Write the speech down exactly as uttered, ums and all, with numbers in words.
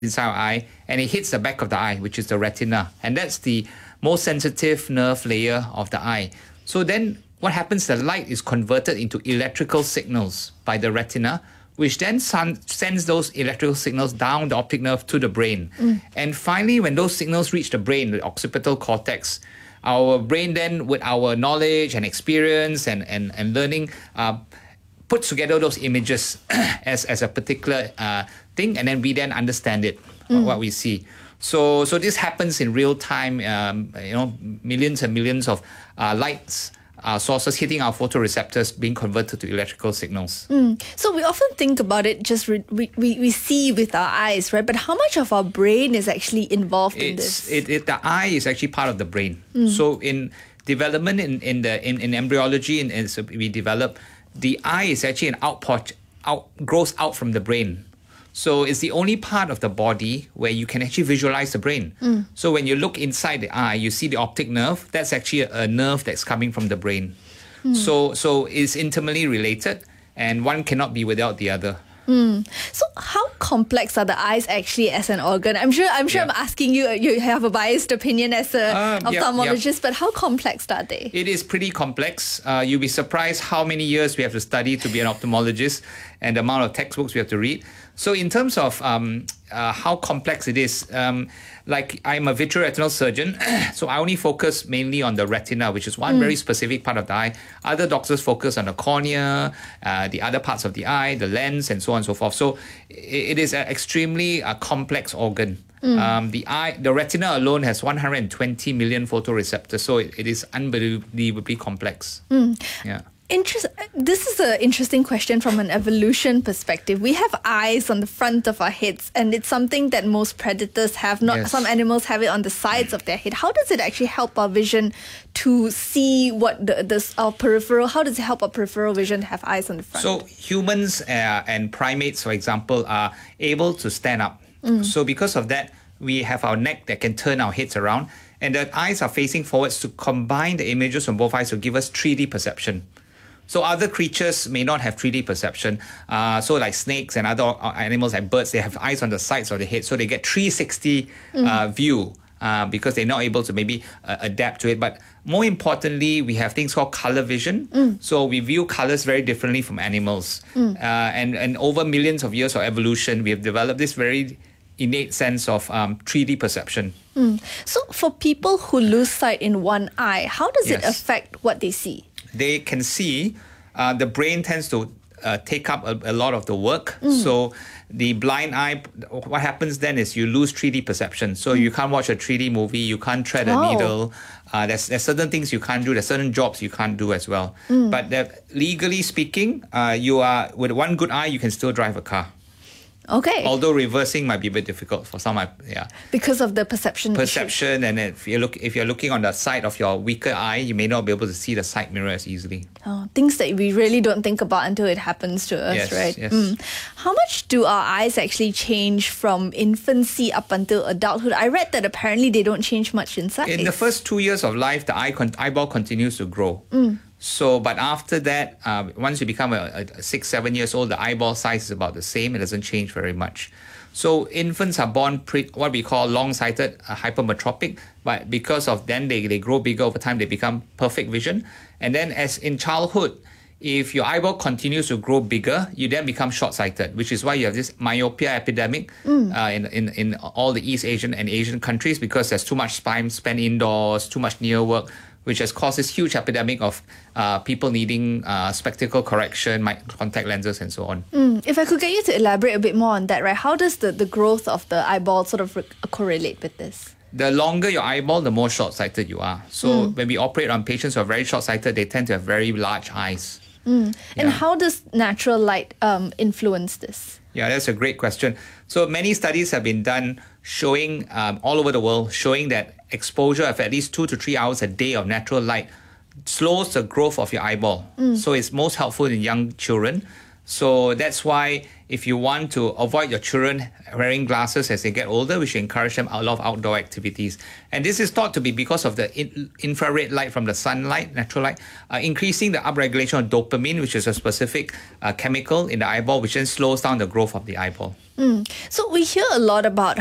inside our eye, and it hits the back of the eye, which is the retina. And that's the most sensitive nerve layer of the eye. So then what happens, the light is converted into electrical signals by the retina, which then sun- sends those electrical signals down the optic nerve to the brain. Mm. And finally, when those signals reach the brain, the occipital cortex, our brain then, with our knowledge and experience and, and, and learning, uh, puts together those images as, as a particular uh, thing, and then we then understand it, mm. what we see. So so this happens in real time, um, you know, millions and millions of uh, lights Uh, sources hitting our photoreceptors being converted to electrical signals. Mm. So we often think about it just re- we, we, we see with our eyes, right? But how much of our brain is actually involved it's, in this? It, it, the eye is actually part of the brain. Mm. So in development, in, in the in, in embryology, and as we develop, the eye is actually an output, out, grows out from the brain. So it's the only part of the body where you can actually visualize the brain. Mm. So when you look inside the eye, you see the optic nerve. That's actually a, a nerve that's coming from the brain. Mm. So so it's intimately related, and one cannot be without the other. Mm. So how complex are the eyes actually as an organ? I'm sure I'm sure yeah. I'm asking you, you have a biased opinion as an uh, ophthalmologist, yeah, yeah. but how complex are they? It is pretty complex. Uh, you'll be surprised how many years we have to study to be an ophthalmologist and the amount of textbooks we have to read. So in terms of um, uh, how complex it is, um, like I'm a vitreoretinal surgeon, so I only focus mainly on the retina, which is one mm. very specific part of the eye. Other doctors focus on the cornea, uh, the other parts of the eye, the lens, and so on and so forth. So it, it is an extremely uh, complex organ. Mm. Um, the eye, the retina alone has one hundred twenty million photoreceptors, so it, it is unbelievably complex. Mm. Yeah. Interest- this is an interesting question from an evolution perspective. We have eyes on the front of our heads, and it's something that most predators have. Not yes. Some animals have it on the sides of their head. How does it actually help our vision to see what the, this our peripheral? How does it help our peripheral vision to have eyes on the front? So humans uh, and primates, for example, are able to stand up. Mm. So because of that, we have our neck that can turn our heads around, and the eyes are facing forwards to combine the images from both eyes to give us three D perception. So other creatures may not have three D perception. Uh, so like snakes and other animals like birds, they have eyes on the sides of the head. So they get three sixty mm. uh, view uh, because they're not able to maybe uh, adapt to it. But more importantly, we have things called color vision. Mm. So we view colors very differently from animals. Mm. Uh, and, and over millions of years of evolution, we have developed this very innate sense of um, three D perception. Mm. So for people who lose sight in one eye, how does yes. it affect what they see? They can see, uh, the brain tends to uh, take up a, a lot of the work. Mm. So the blind eye, what happens then is you lose three D perception. So mm. you can't watch a three D movie, you can't thread a oh. needle. Uh, there's, there's certain things you can't do, there's certain jobs you can't do as well. Mm. But legally speaking, uh, you are with one good eye, you can still drive a car. Okay. Although reversing might be a bit difficult for some, yeah. Because of the perception. Perception, issue. And if you look, if you're looking on the side of your weaker eye, you may not be able to see the side mirror as easily. Oh, things that we really don't think about until it happens to us, yes, right? Yes. Mm. How much do our eyes actually change from infancy up until adulthood? I read that apparently they don't change much in size. In the first two years of life, the eye con- eyeball continues to grow. Mm. So, but after that, uh, once you become a, a six, seven years old, the eyeball size is about the same. It doesn't change very much. So infants are born pre- what we call long-sighted, uh, hypermetropic, but because of then they, they grow bigger over time, they become perfect vision. And then as in childhood, if your eyeball continues to grow bigger, you then become short-sighted, which is why you have this myopia epidemic mm. uh, in, in, in all the East Asian and Asian countries, because there's too much time spent indoors, too much near work, which has caused this huge epidemic of uh, people needing uh, spectacle correction, contact lenses, and so on. Mm. If I could get you to elaborate a bit more on that, right? How does the, the growth of the eyeball sort of re- correlate with this? The longer your eyeball, the more short-sighted you are. So mm. when we operate on patients who are very short-sighted, they tend to have very large eyes. Mm. Yeah. And how does natural light um, influence this? Yeah, that's a great question. So many studies have been done showing um, all over the world, showing that exposure of at least two to three hours a day of natural light slows the growth of your eyeball. Mm. So it's most helpful in young children. So that's why if you want to avoid your children wearing glasses as they get older, we should encourage them a lot of outdoor activities. And this is thought to be because of the in- infrared light from the sunlight, natural light, uh, increasing the upregulation of dopamine, which is a specific uh, chemical in the eyeball, which then slows down the growth of the eyeball. Mm. So we hear a lot about